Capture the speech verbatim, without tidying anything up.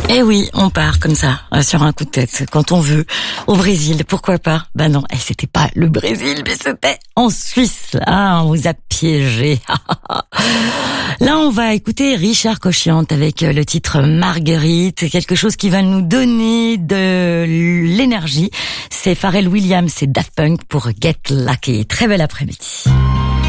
Eh oui, on part comme ça, sur un coup de tête, quand on veut, au Brésil, pourquoi pas? Ben non, eh, c'était pas le Brésil, mais c'était en Suisse. Ah, on vous a piégé. Là, on va écouter Richard Cochiante avec le titre Marguerite, quelque chose qui va nous donner de l'énergie. C'est Pharrell Williams, c'est Daft Punk pour Get Lucky. Très bel après-midi.